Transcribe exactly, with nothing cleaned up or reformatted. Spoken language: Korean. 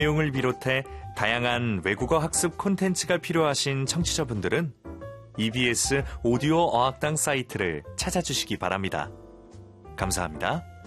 내용을 비롯해 다양한 외국어 학습 콘텐츠가 필요하신 청취자분들은 이비에스 오디오 어학당 사이트를 찾아주시기 바랍니다. 감사합니다.